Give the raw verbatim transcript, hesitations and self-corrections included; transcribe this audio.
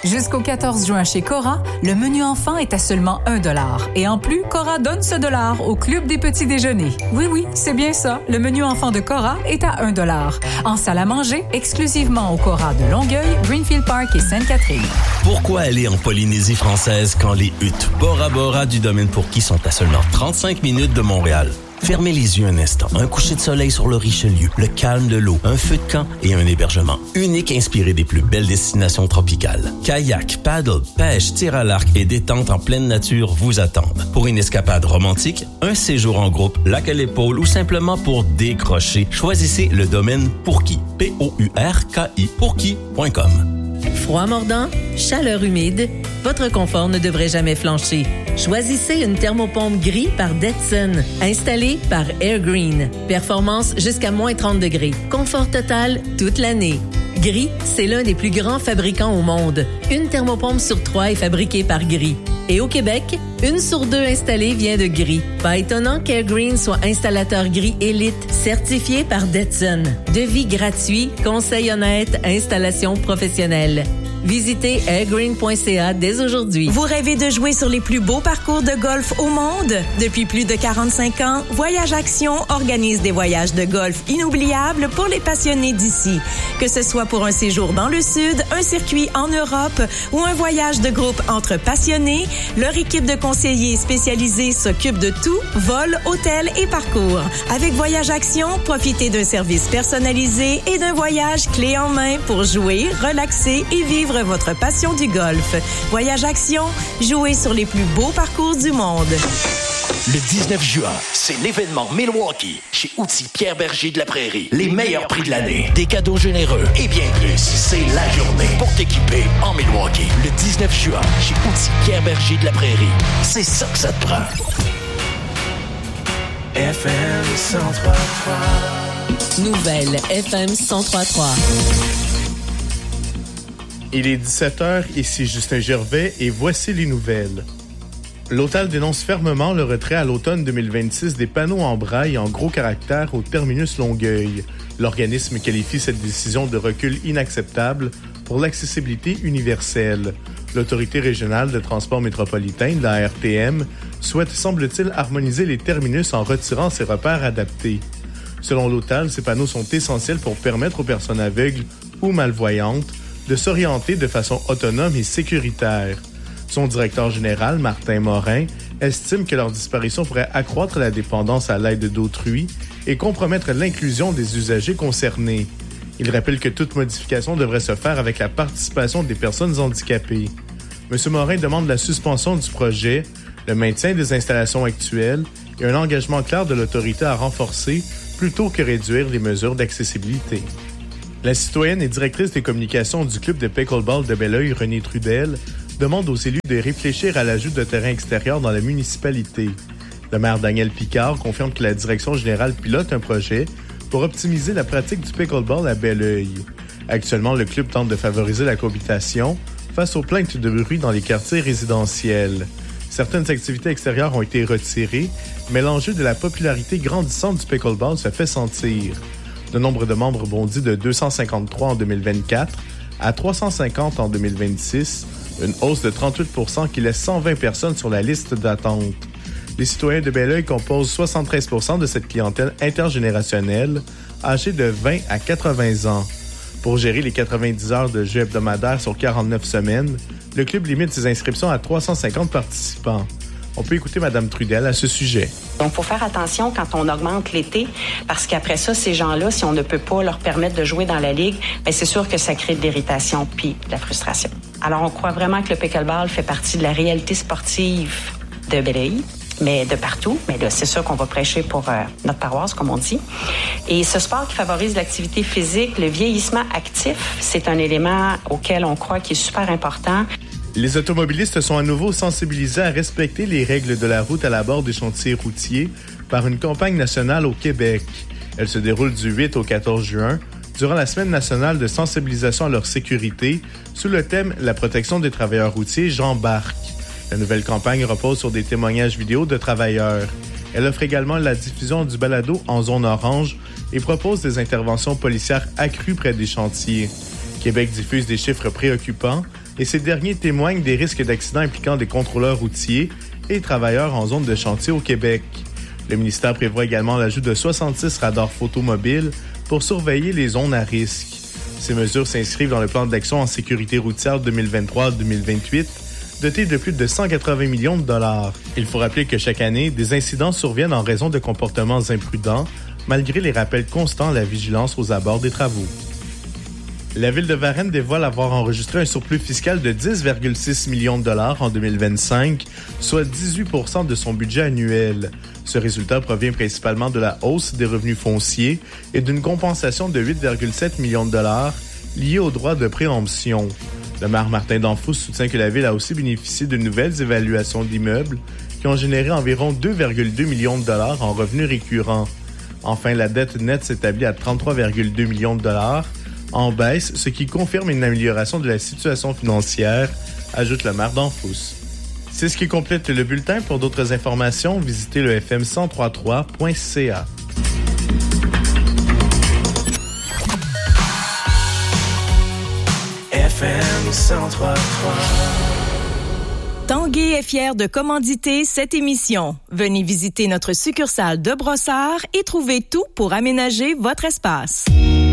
Jusqu'au quatorze juin chez Cora, le menu enfant est à seulement un dollar. Et en plus, Cora donne ce dollar au Club des petits déjeuners. Oui, oui, c'est bien ça. Le menu enfant de Cora est à un dollar. En salle à manger, exclusivement au Cora de Longueuil, Greenfield Park et Sainte-Catherine. Pourquoi aller en Polynésie française quand les huttes Bora Bora du domaine Pourquis sont à seulement trente-cinq minutes de Montréal? Fermez les yeux un instant. Un coucher de soleil sur le Richelieu, le calme de l'eau, un feu de camp et un hébergement unique inspiré des plus belles destinations tropicales. Kayak, paddle, pêche, tir à l'arc et détente en pleine nature vous attendent. Pour une escapade romantique, un séjour en groupe, lac à l'épaule ou simplement pour décrocher, choisissez le domaine Pourquis. P O U R K I. Pourquis point com. Froid mordant, chaleur humide, votre confort ne devrait jamais flancher. Choisissez une thermopompe gris par Detson, installée par Airgreen. Performance jusqu'à moins trente degrés. Confort total toute l'année. Gris, c'est l'un des plus grands fabricants au monde. Une thermopompe sur trois est fabriquée par Gris. Et au Québec, une sur deux installée vient de Gris. Pas étonnant qu'Airgreen soit installateur Gris élite, certifié par Detson. Devis gratuit, conseil honnête, installation professionnelle. Visitez airgreen point c a dès aujourd'hui. Vous rêvez de jouer sur les plus beaux parcours de golf au monde? Depuis plus de quarante-cinq ans, Voyage Action organise des voyages de golf inoubliables pour les passionnés d'ici. Que ce soit pour un séjour dans le Sud, un circuit en Europe ou un voyage de groupe entre passionnés, leur équipe de conseillers spécialisés s'occupe de tout, vol, hôtel et parcours. Avec Voyage Action, profitez d'un service personnalisé et d'un voyage clé en main pour jouer, relaxer et vivre votre passion du golf. Voyage Action, jouez sur les plus beaux parcours du monde. Le dix-neuf juin, c'est l'événement Milwaukee chez Outils Pierre Berger de la Prairie. Les meilleurs prix de l'année, des cadeaux généreux et bien plus. C'est la journée pour t'équiper en Milwaukee. Le dix-neuf juin, chez Outils Pierre Berger de la Prairie. C'est ça que ça te prend. F M cent trois trois. Nouvelle F M cent trois trois. Il est dix-sept heures, ici Justin Gervais et voici les nouvelles. L'Hôtel dénonce fermement le retrait à l'automne deux mille vingt-six des panneaux en braille en gros caractères au terminus Longueuil. L'organisme qualifie cette décision de recul inacceptable pour l'accessibilité universelle. L'Autorité régionale de transport métropolitain, la R T M, souhaite, semble-t-il, harmoniser les terminus en retirant ces repères adaptés. Selon l'Hôtel, ces panneaux sont essentiels pour permettre aux personnes aveugles ou malvoyantes de s'orienter de façon autonome et sécuritaire. Son directeur général, Martin Morin, estime que leur disparition pourrait accroître la dépendance à l'aide d'autrui et compromettre l'inclusion des usagers concernés. Il rappelle que toute modification devrait se faire avec la participation des personnes handicapées. M. Morin demande la suspension du projet, le maintien des installations actuelles et un engagement clair de l'autorité à renforcer plutôt que réduire les mesures d'accessibilité. La citoyenne et directrice des communications du club de pickleball de Belleuil, Renée Trudel, demande aux élus de réfléchir à l'ajout de terrains extérieurs dans la municipalité. Le maire Daniel Picard confirme que la direction générale pilote un projet pour optimiser la pratique du pickleball à Belleuil. Actuellement, le club tente de favoriser la cohabitation face aux plaintes de bruit dans les quartiers résidentiels. Certaines activités extérieures ont été retirées, mais l'enjeu de la popularité grandissante du pickleball se fait sentir. Le nombre de membres bondit de deux cent cinquante-trois en deux mille vingt-quatre à trois cent cinquante en deux mille vingt-six, une hausse de trente-huit pour cent qui laisse cent vingt personnes sur la liste d'attente. Les citoyens de Belleuil composent soixante-treize pour cent de cette clientèle intergénérationnelle, âgée de vingt à quatre-vingts ans. Pour gérer les quatre-vingt-dix heures de jeu hebdomadaires sur quarante-neuf semaines, le club limite ses inscriptions à trois cent cinquante participants. On peut écouter Mme Trudel à ce sujet. Donc, il faut faire attention quand on augmente l'été, parce qu'après ça, ces gens-là, si on ne peut pas leur permettre de jouer dans la ligue, bien, c'est sûr que ça crée de l'irritation puis de la frustration. Alors, on croit vraiment que le pickleball fait partie de la réalité sportive de Belleuil, mais de partout. Mais là, c'est sûr qu'on va prêcher pour euh, notre paroisse, comme on dit. Et ce sport qui favorise l'activité physique, le vieillissement actif, c'est un élément auquel on croit qui est super important. Les automobilistes sont à nouveau sensibilisés à respecter les règles de la route à l'abord des chantiers routiers par une campagne nationale au Québec. Elle se déroule du huit au quatorze juin, durant la semaine nationale de sensibilisation à leur sécurité, sous le thème « La protection des travailleurs routiers, j'embarque ». La nouvelle campagne repose sur des témoignages vidéo de travailleurs. Elle offre également la diffusion du balado en zone orange et propose des interventions policières accrues près des chantiers. Québec diffuse des chiffres préoccupants, et ces derniers témoignent des risques d'accidents impliquant des contrôleurs routiers et travailleurs en zone de chantier au Québec. Le ministère prévoit également l'ajout de soixante-six radars photomobiles pour surveiller les zones à risque. Ces mesures s'inscrivent dans le plan d'action en sécurité routière deux mille vingt-trois à deux mille vingt-huit, doté de plus de cent quatre-vingts millions de dollars. Il faut rappeler que chaque année, des incidents surviennent en raison de comportements imprudents, malgré les rappels constants à la vigilance aux abords des travaux. La Ville de Varennes dévoile avoir enregistré un surplus fiscal de dix virgule six millions de dollars en deux mille vingt-cinq, soit dix-huit pour cent de son budget annuel. Ce résultat provient principalement de la hausse des revenus fonciers et d'une compensation de huit virgule sept millions de dollars liée aux droits de préemption. Le maire Martin Danfous soutient que la Ville a aussi bénéficié de nouvelles évaluations d'immeubles qui ont généré environ deux virgule deux millions de dollars en revenus récurrents. Enfin, la dette nette s'établit à trente-trois virgule deux millions de dollars, en baisse, ce qui confirme une amélioration de la situation financière, ajoute le maire Danfous. C'est ce qui complète le bulletin. Pour d'autres informations, visitez le f m cent trente-trois point c a. F M cent trente-trois. Tanguay est fier de commanditer cette émission. Venez visiter notre succursale de Brossard et trouvez tout pour aménager votre espace.